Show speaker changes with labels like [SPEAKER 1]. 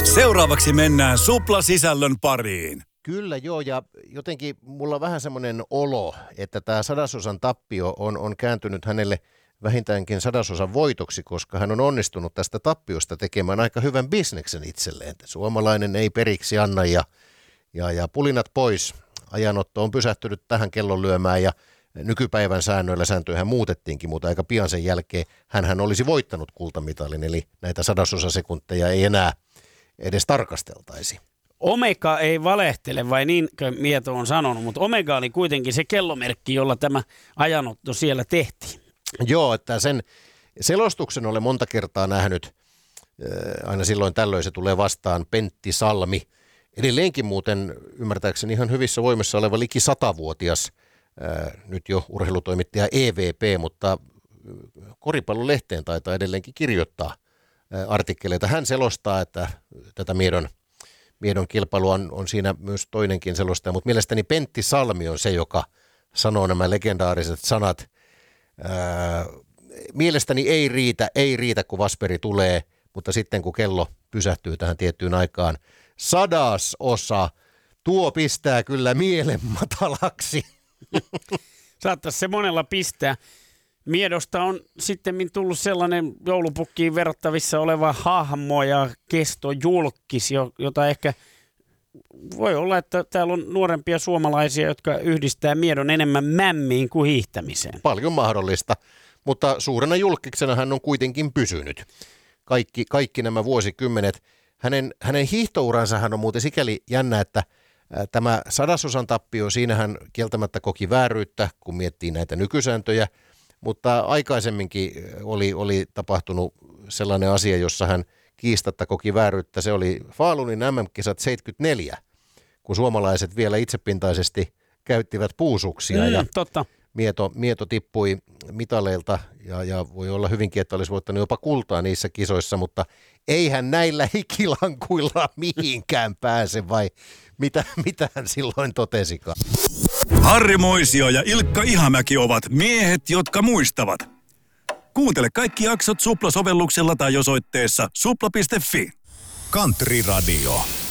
[SPEAKER 1] Seuraavaksi mennään Supla-sisällön pariin.
[SPEAKER 2] Kyllä joo, ja jotenkin mulla on vähän semmoinen olo, että tämä sadasosan tappio on kääntynyt hänelle vähintäänkin sadasosan voitoksi, koska hän on onnistunut tästä tappiosta tekemään aika hyvän bisneksen itselleen. Suomalainen ei periksi anna ja pulinat pois. Ajanotto on pysähtynyt tähän kellon lyömään ja nykypäivän säännöillä sääntöjähän muutettiinkin, mutta aika pian sen jälkeen hän olisi voittanut kultamitalin, eli näitä sadasosasekunteja ei enää edes tarkasteltaisi.
[SPEAKER 3] Omega ei valehtele, vai niinkö Mieto on sanonut, mutta Omega oli kuitenkin se kellomerkki, jolla tämä ajanotto siellä tehtiin.
[SPEAKER 2] Joo, että sen selostuksen olen monta kertaa nähnyt, aina silloin tällöin se tulee vastaan, Pentti Salmi. Edelleenkin muuten ymmärtääkseni ihan hyvissä voimissa oleva liki 100-vuotias, nyt jo urheilutoimittaja EVP, mutta koripallolehteen taitaa edelleenkin kirjoittaa artikkeleita. Hän selostaa, että tätä Miedon kilpailua on siinä myös toinenkin selostaja, mutta mielestäni Pentti Salmi on se, joka sanoo nämä legendaariset sanat. Mielestäni ei riitä, kun Vasperi tulee, mutta sitten kun kello pysähtyy tähän tiettyyn aikaan, 100-osa, tuo pistää kyllä mielen matalaksi.
[SPEAKER 3] Saattaisi se monella pistää. Miedosta on sitten tullut sellainen joulupukkiin verrattavissa oleva hahmo ja kestojulkkis, jota ehkä voi olla, että täällä on nuorempia suomalaisia, jotka yhdistää Miedon enemmän mämmiin kuin hiihtämiseen.
[SPEAKER 2] Paljon mahdollista, mutta suurena julkiksena hän on kuitenkin pysynyt. Kaikki nämä vuosikymmenet. Hänen hiihtouransa hän on muuten sikäli jännä, että tämä sadasosan tappio, siinä hän kieltämättä koki vääryyttä, kun miettii näitä nykysääntöjä, mutta aikaisemminkin oli tapahtunut sellainen asia, jossa hän kiistatta koki vääryyttä. Se oli Falunin MM-kisat 74, kun suomalaiset vielä itsepintaisesti käyttivät puusuksia ja
[SPEAKER 3] totta.
[SPEAKER 2] Mieto tippui mitaleilta ja voi olla hyvinkin, että olisi voittanut jopa kultaa niissä kisoissa, mutta eihän näillä hikilankuilla mihinkään pääse, vai mitä hän silloin totesikaan?
[SPEAKER 1] Harri Moisio ja Ilkka Ihamäki ovat miehet, jotka muistavat. Kuuntele kaikki jaksot Supla-sovelluksella tai osoitteessa supla.fi.
[SPEAKER 4] Country Radio.